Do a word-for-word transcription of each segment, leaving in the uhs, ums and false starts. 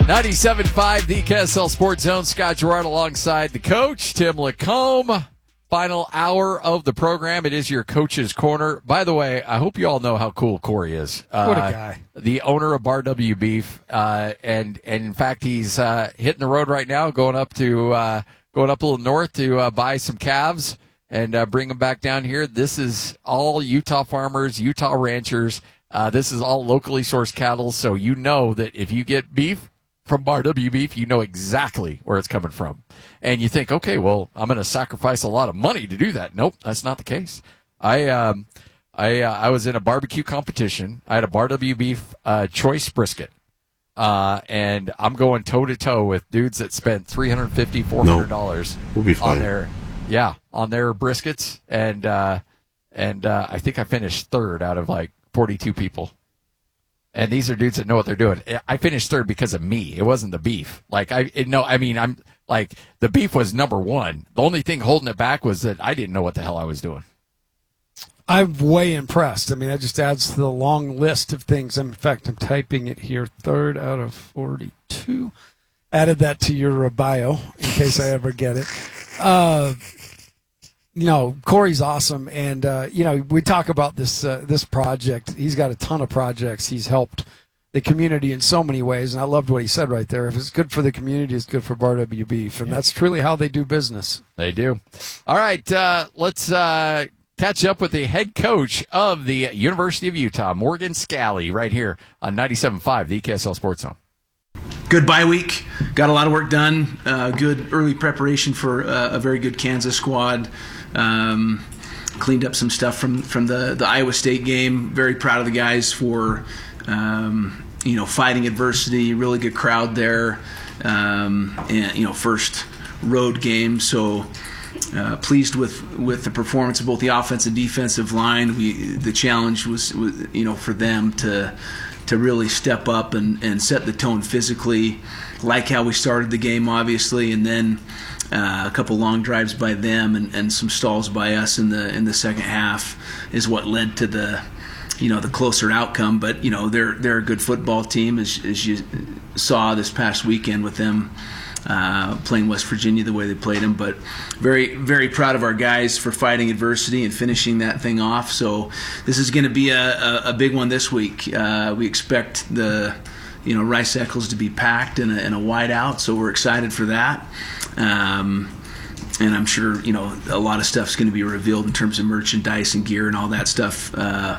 ninety-seven point five, the K S L Sports Zone. Scott Gerard alongside the coach, Tim Lacombe. Final hour of the program. It is your Coach's Corner. By the way, I hope you all know how cool Corey is. Uh, what a guy. The owner of Bar W Beef. Uh, and, and in fact, he's uh, hitting the road right now, going up to uh, going up a little north to uh, buy some calves and uh, bring them back down here. This is all Utah farmers, Utah ranchers. Uh, this is all locally sourced cattle. So you know that if you get beef from Bar W Beef, you know exactly where it's coming from. And you think, okay, well, I'm going to sacrifice a lot of money to do that. Nope, that's not the case. I um, I uh, I was in a barbecue competition. I had a Bar W Beef uh, choice brisket. Uh, and I'm going toe-to-toe with dudes that spent three hundred fifty dollars, four hundred dollars no, we'll be fine. on their, yeah, on their briskets. And, uh, and uh, I think I finished third out of like forty-two people. And these are dudes that know what they're doing. I finished third because of me. It wasn't the beef. Like I, it, no, I mean, I'm like the beef was number one. The only thing holding it back was that I didn't know what the hell I was doing. I'm way impressed. I mean, that just adds to the long list of things. In fact, I'm typing it here. Third out of forty-two. Added that to your bio in case I ever get it. Uh, You know, Corey's awesome, and uh, you know, we talk about this uh, this project. He's got a ton of projects. He's helped the community in so many ways, and I loved what he said right there. If it's good for the community, it's good for Bar W Beef, and that's truly how they do business. They do. All right, uh, let's uh, catch up with the head coach of the University of Utah, Morgan Scalley, right here on ninety-seven point five, the K S L Sports Zone. Good bye week. Got a lot of work done. Uh, good early preparation for uh, a very good Kansas squad. Um, cleaned up some stuff from, from the, the Iowa State game. Very proud of the guys for um, you know fighting adversity. Really good crowd there. Um, and you know first road game. So uh, pleased with, with the performance of both the offensive and defensive line. We the challenge was, was you know for them to. to really step up and, and set the tone physically, like how we started the game, obviously, and then uh, a couple long drives by them and, and some stalls by us in the in the second half is what led to the you know the closer outcome. But you know they're they're a good football team, as, as you saw this past weekend with them uh, playing West Virginia the way they played them. But very very proud of our guys for fighting adversity and finishing that thing off. So this is going to be a, a, a big one this week. Uh, we expect the you know Rice Eccles to be packed in a, in a wide out, so we're excited for that. Um, and I'm sure you know a lot of stuff's going to be revealed in terms of merchandise and gear and all that stuff. Uh,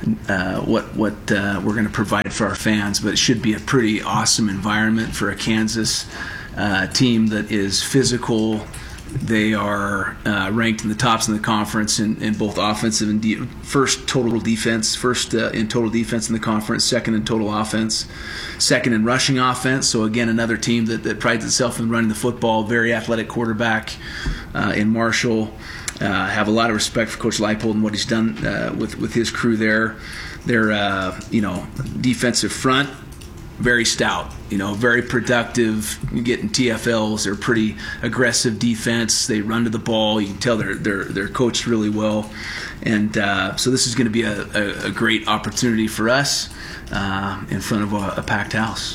uh, what what uh, we're going to provide for our fans, but it should be a pretty awesome environment for a Kansas uh, team that is physical. They are uh, ranked in the tops in the conference in, in both offensive and de- first total defense, first uh, in total defense in the conference, second in total offense, second in rushing offense. So again, another team that, that prides itself in running the football. Very athletic quarterback uh, in Marshall. Uh, have a lot of respect for Coach Leipold and what he's done uh, with with his crew there. Their uh, you know defensive front. Very stout, you know, very productive. You getting T F Ls. They're pretty aggressive defense. They run to the ball. You can tell they're they're they're coached really well, and uh, so this is going to be a, a, a great opportunity for us uh, in front of a, a packed house.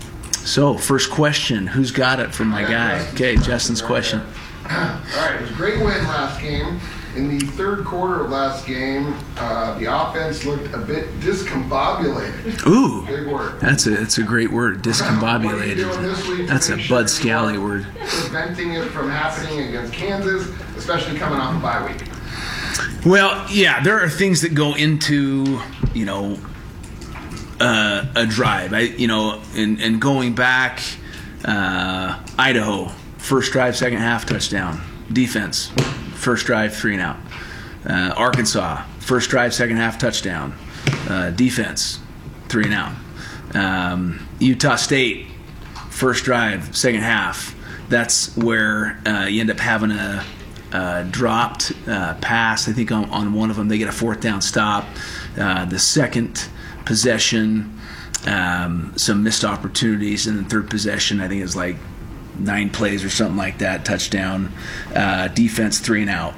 So, first question: who's got it from my guy? Okay, Justin's question. All right, it was a great win last game. In the third quarter of last game, uh, the offense looked a bit discombobulated. Ooh, big word. That's a that's a great word, discombobulated. That's a Bud Scally word. Preventing it from happening against Kansas, especially coming off a bye week. Well, yeah, there are things that go into you know uh, a drive. I you know, and and going back, uh, Idaho, first drive, second half touchdown, defense. First drive, three and out. Uh, Arkansas, first drive, second half, touchdown. Uh, defense, three and out. Um, Utah State, first drive, second half. That's where uh, you end up having a, a dropped uh, pass. I think on, on one of them they get a fourth down stop. Uh, the second possession, um, some missed opportunities. And the third possession, I think, is like nine plays or something like that, touchdown, uh, defense, three and out.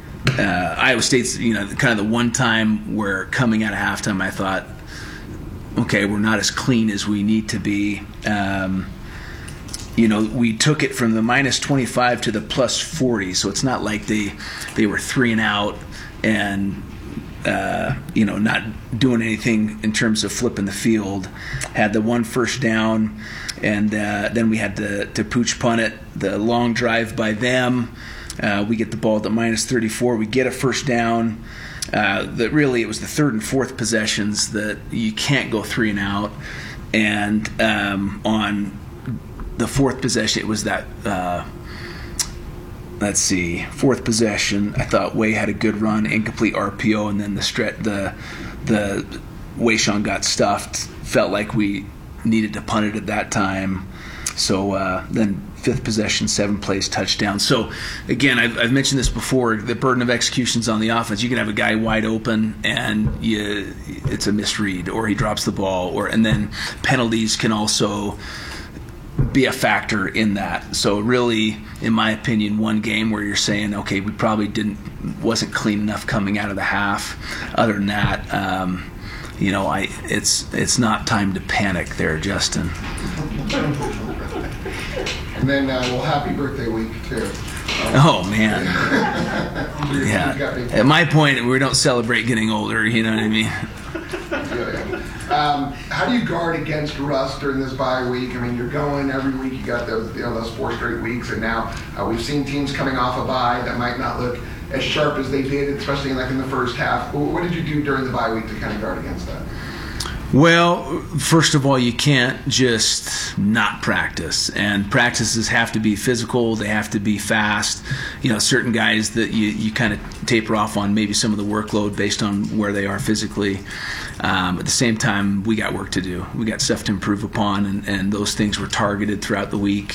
Uh, Iowa State's, you know, kind of the one time where coming out of halftime I thought, okay, we're not as clean as we need to be. Um, you know, we took it from the minus twenty-five to the plus forty, so it's not like they they were three and out and uh, you know, not doing anything in terms of flipping the field. Had the one first down, and uh, then we had to, to pooch punt it. The long drive by them, uh, we get the ball at the minus thirty-four. We get a first down. Uh, that really, it was the third and fourth possessions that you can't go three and out. And um, on the fourth possession, it was that, uh, let's see, fourth possession. I thought Way had a good run, incomplete R P O, and then the stretch, the the Wayshawn got stuffed. Felt like we needed to punt it at that time. So uh, then fifth possession, seven plays, touchdown. So again, I've, I've mentioned this before. The burden of execution's on the offense. You can have a guy wide open, and you, it's a misread, or he drops the ball, or and then penalties can also be a factor in that. So really, in my opinion, one game where you're saying, okay, we probably didn't wasn't clean enough coming out of the half. Other than that, um, you know, I it's it's not time to panic there, Justin. And then, uh, well, happy birthday week too. Um, oh man, yeah. At my point, we don't celebrate getting older. You know what I mean? Yeah, yeah. Um, how do you guard against rust during this bye week? I mean, you're going every week. You got those, you know, those four straight weeks, and now uh, we've seen teams coming off a bye that might not look as sharp as they did, especially like in the first half. What did you do during the bye week to kind of guard against that? Well, first of all, you can't just not practice, and practices have to be physical. They have to be fast. You know, certain guys that you, you kind of taper off on maybe some of the workload based on where they are physically. Um, at the same time, we got work to do. We got stuff to improve upon, and, and those things were targeted throughout the week.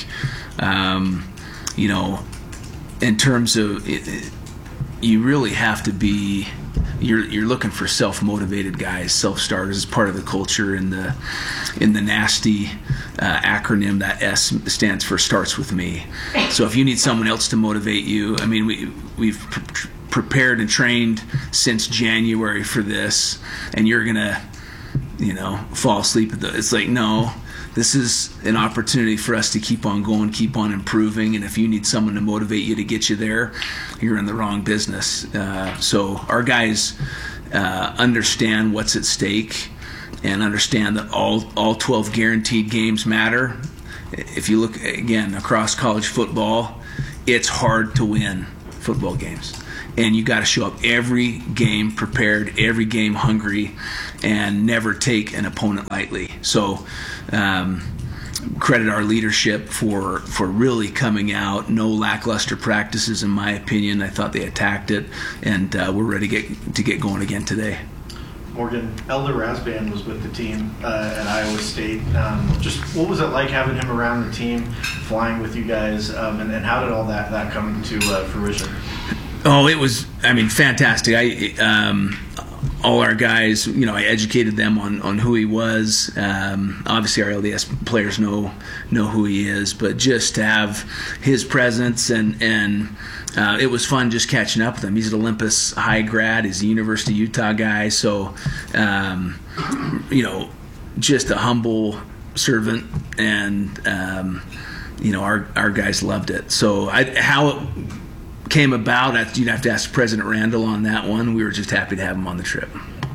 Um, you know, in terms of it, it, you really have to be you're you're looking for self-motivated guys, self-starters as part of the culture. In the in the nasty uh, acronym, that S stands for starts with me. So if you need someone else to motivate you, I mean, we we've pre- prepared and trained since January for this, and you're gonna, you know, fall asleep at the. It's like, no. This is an opportunity for us to keep on going, keep on improving, and if you need someone to motivate you to get you there, you're in the wrong business. Uh, so our guys uh, understand what's at stake and understand that all, all twelve guaranteed games matter. If you look, again, across college football, it's hard to win football games. And you got to show up every game prepared, every game hungry, and never take an opponent lightly. So um, credit our leadership for for really coming out. No lackluster practices, in my opinion. I thought they attacked it, and uh, we're ready to get, to get going again today. Morgan, Elder Rasband was with the team uh, at Iowa State. Um, just what was it like having him around the team, flying with you guys, um, and, and how did all that, that come to uh, fruition? Oh, it was, I mean, fantastic. I, um, all our guys, you know, I educated them on, on who he was. Um, obviously, our L D S players know know who he is, but just to have his presence and and uh, it was fun just catching up with him. He's an Olympus High grad. He's a University of Utah guy, so um, you know, just a humble servant, and um, you know, our our guys loved it. So I, how it came about, you'd have to ask President Randall on that one. We were just happy to have him on the trip.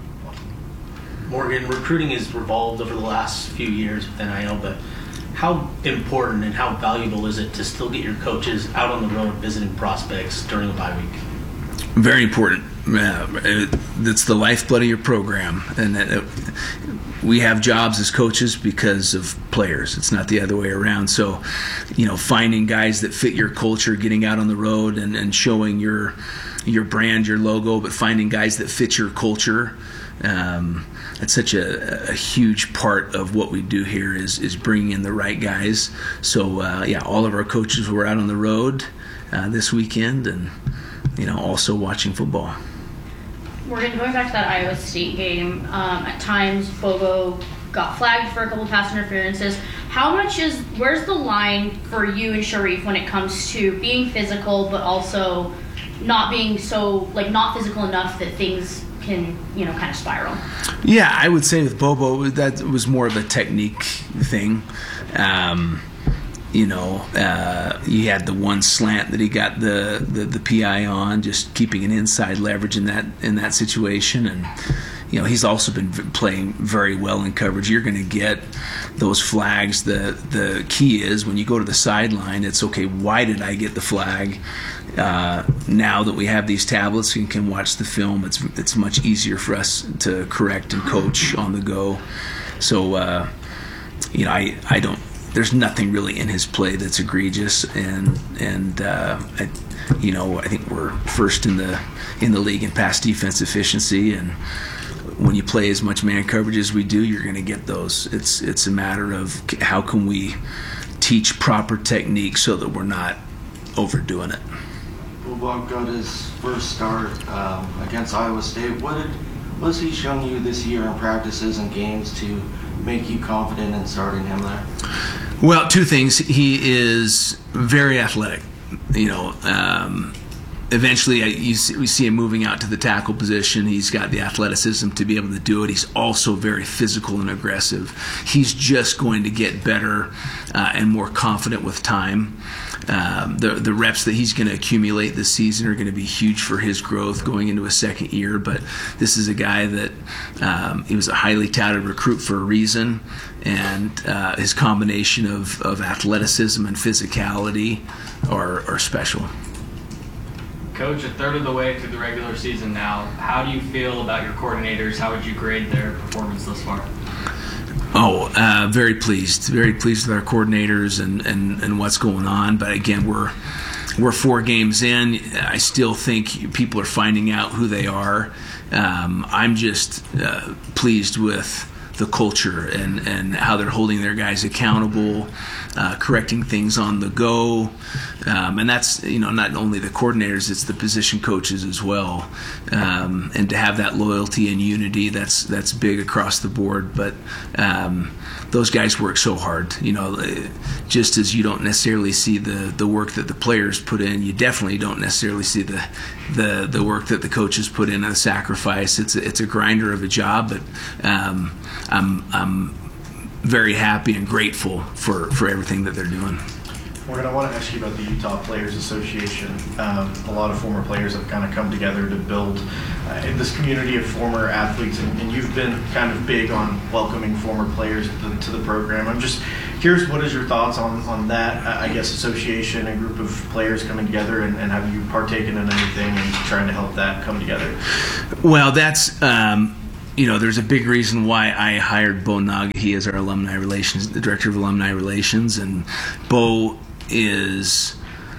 Morgan, recruiting has revolved over the last few years with N I L, but how important and how valuable is it to still get your coaches out on the road visiting prospects during a bye week? Very important. Uh, it's the lifeblood of your program, and it, we have jobs as coaches because of players. It's not the other way around. So, you know, finding guys that fit your culture, getting out on the road and, and showing your your brand, your logo, but finding guys that fit your culture. Um, it's such a, a huge part of what we do here is is bringing in the right guys. So, uh, yeah, all of our coaches were out on the road uh, this weekend, and you know, also watching football. Morgan, going back to that Iowa State game, um, at times Bogo got flagged for a couple pass interferences. How much is, where's the line for you and Sharif when it comes to being physical, but also not being so, like, not physical enough that things can, you know, kind of spiral? Yeah, I would say with Bobo, that was more of a technique thing. Um, you know, uh, he had the one slant that he got the, the, the P I on, just keeping an inside leverage in that in that situation. And, you know, he's also been playing very well in coverage. You're going to get those flags. The, the key is when you go to the sideline, it's, okay, why did I get the flag? Uh, now that we have these tablets and can watch the film, it's it's much easier for us to correct and coach on the go. So, uh, you know, I, I don't, there's nothing really in his play that's egregious, and and uh, I, you know, I think we're first in the in the league in pass defense efficiency, and when you play as much man coverage as we do, you're going to get those. It's it's a matter of how can we teach proper technique so that we're not overdoing it. Bobo got his first start um, against Iowa State. What did what has he shown you this year in practices and games to make you confident in starting him there? Well, two things. He is very athletic. You know, um, eventually I, you see, we see him moving out to the tackle position. He's got the athleticism to be able to do it. He's also very physical and aggressive. He's just going to get better uh, and more confident with time. Um, the the reps that he's going to accumulate this season are going to be huge for his growth going into a second year. But this is a guy that um, he was a highly touted recruit for a reason, and uh, his combination of, of athleticism and physicality are, are special. Coach, a third of the way through the regular season now, how do you feel about your coordinators? How would you grade their performance thus far? Oh, uh, very pleased. Very pleased with our coordinators and, and, and what's going on. But again, we're we're four games in. I still think people are finding out who they are. Um, I'm just uh, pleased with the culture and, and how they're holding their guys accountable, uh, correcting things on the go. Um, and that's, you know, not only the coordinators, it's the position coaches as well. Um, and to have that loyalty and unity, that's that's big across the board. But um, those guys work so hard. You know, just as you don't necessarily see the, the work that the players put in, you definitely don't necessarily see the the, the work that the coaches put in, and the sacrifice. It's a, it's a grinder of a job, but um, I'm I'm very happy and grateful for, for everything that they're doing. Morgan, I want to ask you about the Utah Players Association. Um, a lot of former players have kind of come together to build uh, this community of former athletes, and, and you've been kind of big on welcoming former players to the, to the program. I'm just curious, what is your thoughts on, on that, uh, I guess, association, a group of players coming together, and, and have you partaken in anything and trying to help that come together? Well, that's... Um You know, there's a big reason why I hired Bo Nagahi as our alumni relations, the director of alumni relations, and Bo is,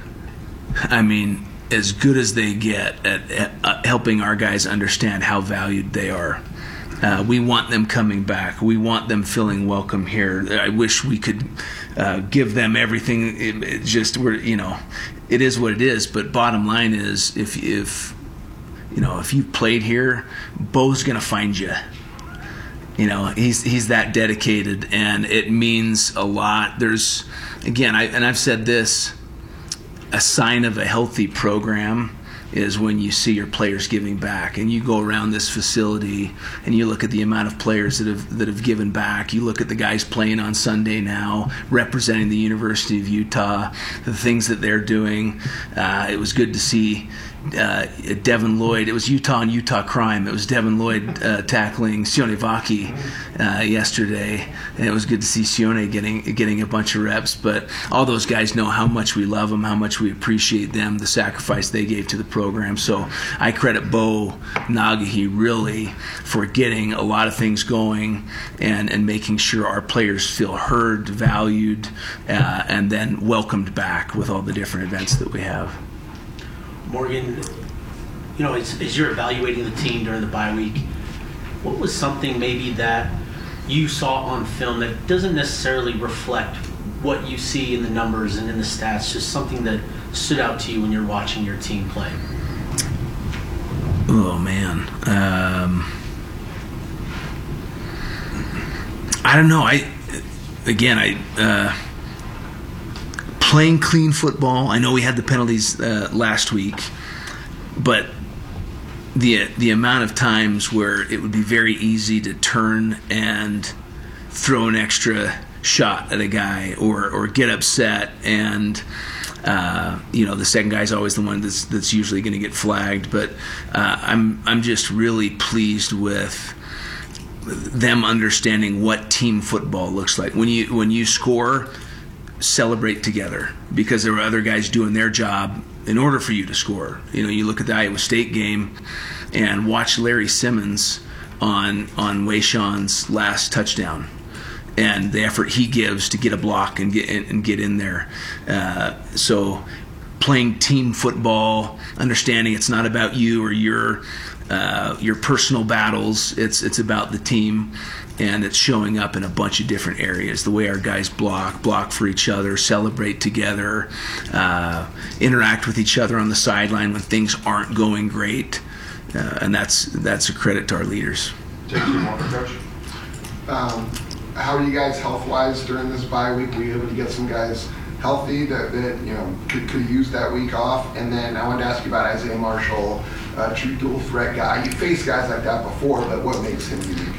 I mean, as good as they get at, at uh, helping our guys understand how valued they are. Uh, we want them coming back. We want them feeling welcome here. I wish we could uh, give them everything. It, it just, we're, you know, it is what it is. But bottom line is, if if you know, if you've played here, Bo's gonna find you. You know, he's he's that dedicated, and it means a lot. There's, again, I and I've said this, a sign of a healthy program is when you see your players giving back, and you go around this facility and you look at the amount of players that have that have given back. You look at the guys playing on Sunday now, representing the University of Utah, the things that they're doing. Uh, it was good to see uh, Devin Lloyd. It was Utah and Utah crime. It was Devin Lloyd uh, tackling Sione Vaki uh, yesterday, and it was good to see Sione getting getting a bunch of reps. But all those guys know how much we love them, how much we appreciate them, the sacrifice they gave to the program. So I credit Bo Nagahi really for getting a lot of things going and, and making sure our players feel heard, valued, uh, and then welcomed back with all the different events that we have. Morgan, you know, as, as you're evaluating the team during the bye week, what was something maybe that you saw on film that doesn't necessarily reflect what you see in the numbers and in the stats, just something that stood out to you when you're watching your team play? Oh, man. Um, I don't know. I Again, I... Uh, playing clean football. I know we had the penalties uh, last week, but the the amount of times where it would be very easy to turn and throw an extra shot at a guy or or get upset, and uh, you know the second guy's always the one that's that's usually going to get flagged. But uh, I'm I'm just really pleased with them understanding what team football looks like. When you when you score, celebrate together, because there were other guys doing their job in order for you to score. You know, you look at the Iowa State game and watch Larry Simmons on on Wayshawn's last touchdown, and the effort he gives to get a block and get and get in there. Uh, so, playing team football, understanding it's not about you or your uh, your personal battles. It's it's about the team. And it's showing up in a bunch of different areas. The way our guys block, block for each other, celebrate together, uh, interact with each other on the sideline when things aren't going great, uh, and that's that's a credit to our leaders. Take two more, Coach. Um, how are you guys health-wise during this bye week? Were you able to get some guys healthy that, that you know could could use that week off? And then I wanted to ask you about Isaiah Marshall, a true dual threat guy. You faced guys like that before, but what makes him unique?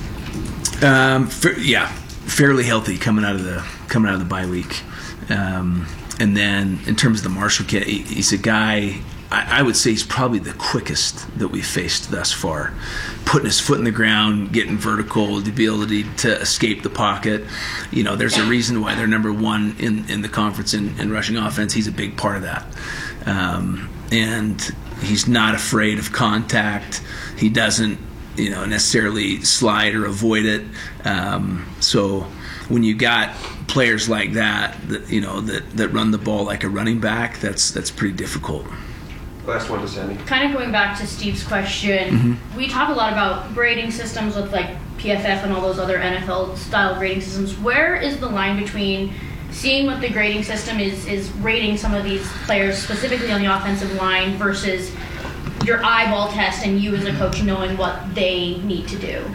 Um, fa- yeah, fairly healthy coming out of the coming out of the bye week, um, and then in terms of the Marshall kid, he, he's a guy. I, I would say he's probably the quickest that we've faced thus far, putting his foot in the ground, getting vertical, the ability to escape the pocket. You know, there's a reason why they're number one in, in the conference in, in rushing offense. He's a big part of that, um, and he's not afraid of contact. He doesn't. You know, necessarily slide or avoid it. Um, so when you got players like that, that you know that, that run the ball like a running back, that's that's pretty difficult. Last one to Sandy. Kind of going back to Steve's question, mm-hmm. we talk a lot about grading systems with like P F F and all those other N F L-style grading systems. Where is the line between seeing what the grading system is is rating some of these players specifically on the offensive line versus your eyeball test and you as a coach knowing what they need to do?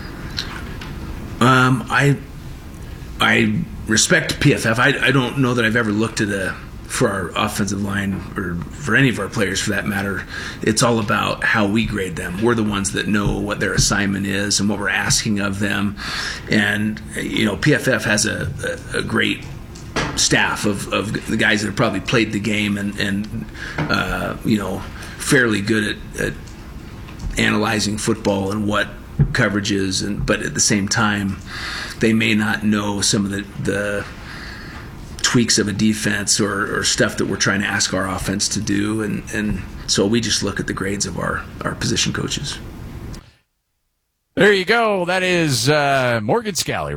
Um, I I respect P F F. I, I don't know that I've ever looked at a for our offensive line or for any of our players for that matter. It's all about how we grade them. We're the ones that know what their assignment is and what we're asking of them. And you know, P F F has a, a, a great staff of, of the guys that have probably played the game and, and uh, you know, fairly good at, at analyzing football and what coverage is, and but at the same time, they may not know some of the, the tweaks of a defense or, or stuff that we're trying to ask our offense to do, and, and so we just look at the grades of our, our position coaches. There you go. That is uh, Morgan Scalley.